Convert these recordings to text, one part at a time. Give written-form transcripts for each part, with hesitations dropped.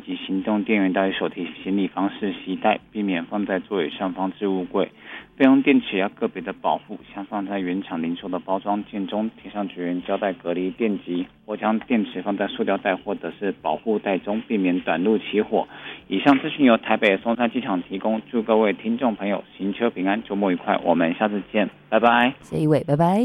及行动电源带与手提行李方式携带，避免放在座椅上方置物柜。备用电池要个别的保护，像放在原厂零售的包装件中贴上绝缘胶带隔离电极，或将电池放在塑料袋或者是保护袋中，避免短路起火。以上资讯由台北松山机场提供，祝各位听众朋友行车平安，周末愉快，我们下次见，拜拜。 谢谢一位，拜拜。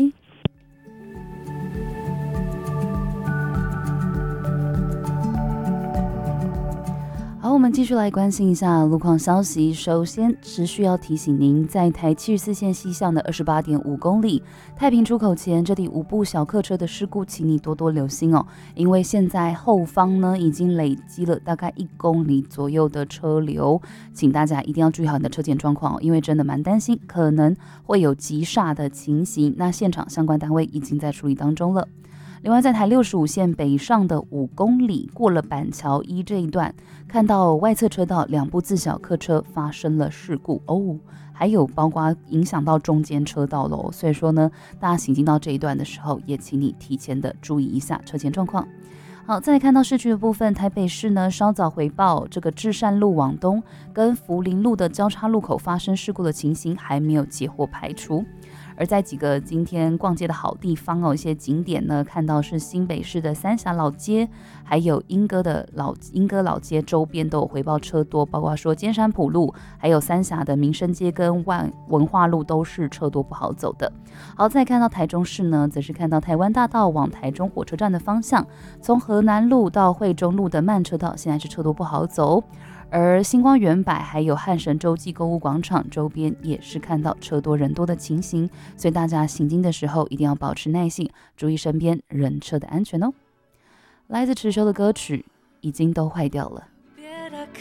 好，我们继续来关心一下路况消息。首先，持续要提醒您，在台74线西向的28.5公里太平出口前，这里5部小客车的事故，请你多多留心哦。因为现在后方呢已经累积了大概1公里左右的车流，请大家一定要注意好你的车前状况哦，因为真的蛮担心可能会有急刹的情形。那现场相关单位已经在处理当中了。另外，在台65线北上的5公里，过了板桥一这一段，看到外侧车道2部自小客车发生了事故哦，还有包括影响到中间车道喽。所以说呢，大家行进到这一段的时候，也请你提前的注意一下车前状况。好，再来看到市区的部分，台北市呢稍早回报，这个至善路往东跟福林路的交叉路口发生事故的情形还没有截获排除。而在几个今天逛街的好地方哦，一些景点呢，看到是新北市的三峡老街，还有莺歌老街周边都有回报车多，包括说尖山埔路，还有三峡的民生街跟文化路都是车多不好走的。好，再看到台中市呢，则是看到台湾大道往台中火车站的方向，从河南路到惠中路的慢车道，现在是车多不好走。而星光远百还有汉神洲际购物广场周边也是看到车多人多的情形，所以大家行经的时候一定要保持耐性，注意身边人车的安全哦。来自池修的歌曲已经都坏掉了。